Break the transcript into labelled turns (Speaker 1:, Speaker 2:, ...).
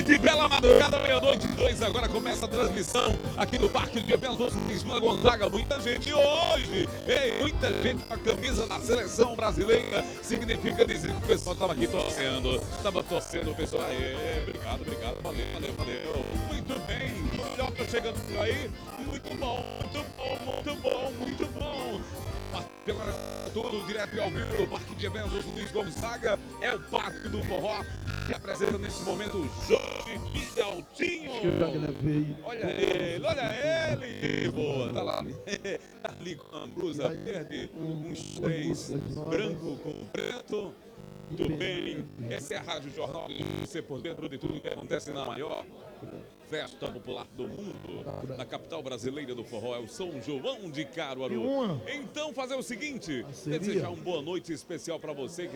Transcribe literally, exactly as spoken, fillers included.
Speaker 1: noite, bela madrugada, meia-noite, dois. Agora começa a transmissão aqui no Parque de Eventos Lisboa Gonzaga. Muita gente hoje, ei, muita gente com a camisa da seleção brasileira. Significa dizer que o pessoal estava aqui torcendo, estava torcendo o pessoal. Aê, obrigado, obrigado, valeu, valeu, valeu. Muito bem, o melhor tá chegando por aí. Muito bom, muito bom, muito bom, muito bom. Pela todo direto e ao vivo do Parque de Eventos Luiz Gonzaga, é o Parque do Forró que apresenta nesse momento o Jorge Miguelzinho. Olha ele, olha ele, boa, tá lá, tá ali com a blusa verde, um três branco com preto. Muito bem, essa é a Rádio Jornal, você por dentro de tudo que acontece na maior festa popular do mundo, na capital brasileira do forró, é o São João de Caruaru. Então fazer o seguinte, desejar uma boa noite especial para você que